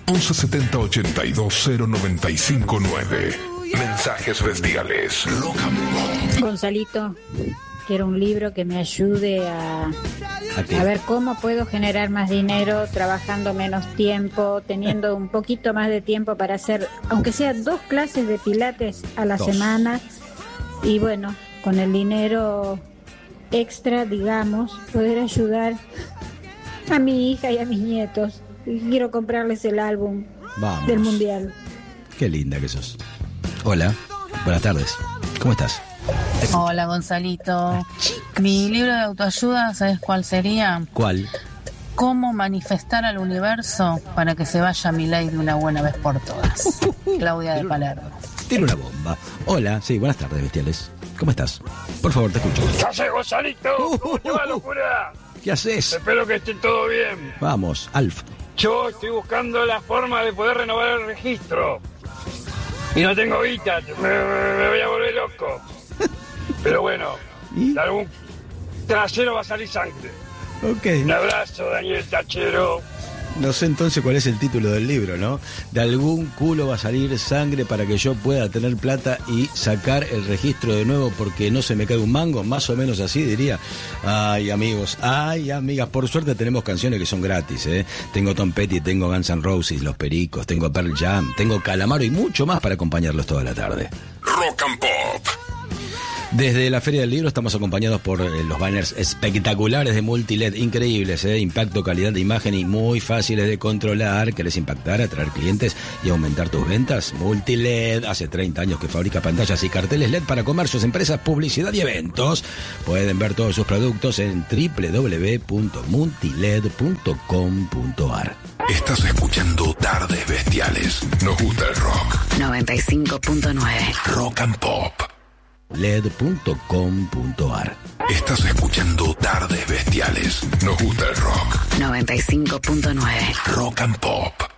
1170 82 095 9. Mensajes bestiales. Rock and Pop. Gonzalito, quiero un libro que me ayude a ver cómo puedo generar más dinero trabajando menos tiempo, teniendo un poquito más de tiempo para hacer, aunque sea 2 clases de pilates a la semana. Y bueno, con el dinero extra, digamos, poder ayudar a mi hija y a mis nietos. Y quiero comprarles el álbum del Mundial. Qué linda que sos. Hola, buenas tardes. ¿Cómo estás? Hola, Gonzalito. Mi libro de autoayuda, ¿sabes cuál sería? ¿Cuál? ¿Cómo manifestar al universo para que se vaya Milei de una buena vez por todas? Claudia de Palermo. Tiene una bomba. Hola, sí, buenas tardes, bestiales. ¿Cómo estás? Por favor, te escucho. ¿Qué haces, Gonzalito? ¿Cómo te va, locura? ¿Qué haces? Espero que esté todo bien. Vamos, Alf. Yo estoy buscando la forma de poder renovar el registro. Y no tengo guita, me voy a volver loco. Pero bueno, de algún trasero va a salir sangre. Ok. Un abrazo, Daniel Tachero. No sé entonces cuál es el título del libro, ¿no? De algún culo va a salir sangre para que yo pueda tener plata y sacar el registro de nuevo porque no se me cae un mango, más o menos así diría. Ay, amigos, ay, amigas, por suerte tenemos canciones que son gratis, ¿eh? Tengo Tom Petty, tengo Guns N' Roses, Los Pericos, tengo Pearl Jam, tengo Calamaro y mucho más para acompañarlos toda la tarde. Rock and Pop. Desde la Feria del Libro estamos acompañados por los banners espectaculares de Multiled, increíbles, impacto, calidad de imagen y muy fáciles de controlar. ¿Querés impactar, atraer clientes y aumentar tus ventas? Multiled, hace 30 años que fabrica pantallas y carteles LED para comercios, empresas, publicidad y eventos. Pueden ver todos sus productos en www.multiled.com.ar. Estás escuchando Tardes Bestiales. Nos gusta el rock. 95.9. Rock and Pop. led.com.ar. Estás escuchando Tardes Bestiales. Nos gusta el rock. 95.9. Rock and Pop.